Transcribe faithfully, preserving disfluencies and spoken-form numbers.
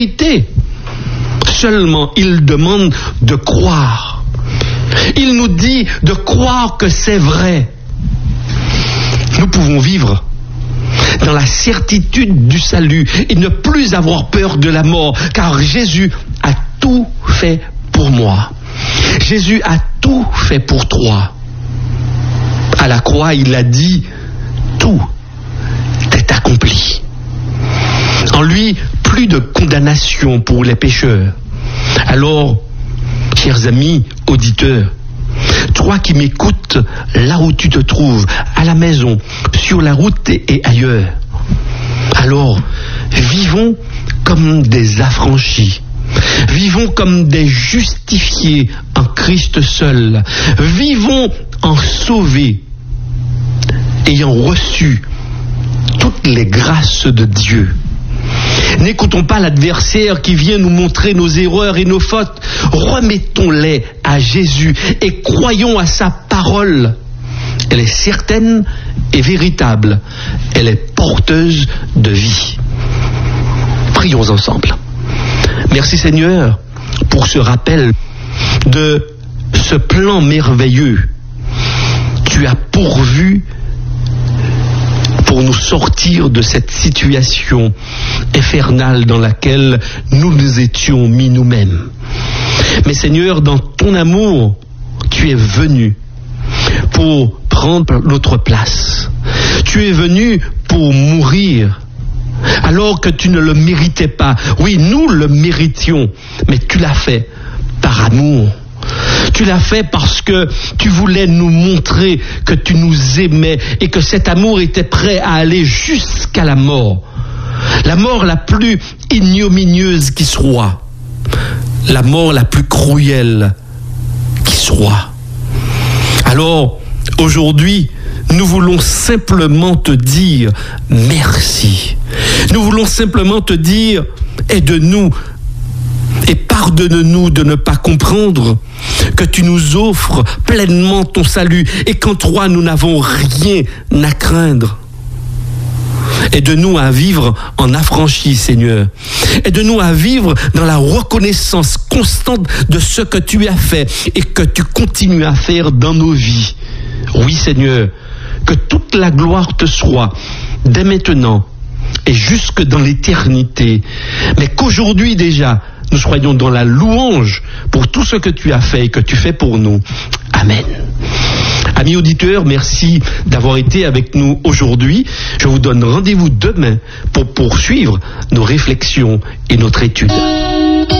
Seulement, il demande de croire. Il nous dit de croire que c'est vrai. Nous pouvons vivre dans la certitude du salut et ne plus avoir peur de la mort, car Jésus a tout fait pour moi. Jésus a tout fait pour toi. À la croix, il a dit, tout est accompli. En lui, plus de condamnation pour les pécheurs. Alors, chers amis auditeurs, toi qui m'écoutes là où tu te trouves, à la maison, sur la route et ailleurs, alors vivons comme des affranchis. Vivons comme des justifiés en Christ seul. Vivons en sauvés, ayant reçu toutes les grâces de Dieu. N'écoutons pas l'adversaire qui vient nous montrer nos erreurs et nos fautes. Remettons-les à Jésus et croyons à sa parole. Elle est certaine et véritable. Elle est porteuse de vie. Prions ensemble. Merci Seigneur pour ce rappel de ce plan merveilleux. Tu as pourvu pour nous sortir de cette situation infernale dans laquelle nous nous étions mis nous-mêmes. Mais Seigneur, dans ton amour, tu es venu pour prendre notre place. Tu es venu pour mourir alors que tu ne le méritais pas. Oui, nous le méritions, mais tu l'as fait par amour. Tu l'as fait parce que tu voulais nous montrer que tu nous aimais et que cet amour était prêt à aller jusqu'à la mort. La mort la plus ignominieuse qui soit. La mort la plus cruelle qui soit. Alors, aujourd'hui, nous voulons simplement te dire merci. Nous voulons simplement te dire, aide-nous et pardonne-nous de ne pas comprendre que tu nous offres pleinement ton salut et qu'en toi nous n'avons rien à craindre. Aide-nous à vivre en affranchis, Seigneur. Aide-nous à vivre dans la reconnaissance constante de ce que tu as fait et que tu continues à faire dans nos vies. Oui, Seigneur, que toute la gloire te soit dès maintenant et jusque dans l'éternité. Mais qu'aujourd'hui déjà, nous soyons dans la louange pour tout ce que tu as fait et que tu fais pour nous. Amen. Amis auditeurs, merci d'avoir été avec nous aujourd'hui. Je vous donne rendez-vous demain pour poursuivre nos réflexions et notre étude.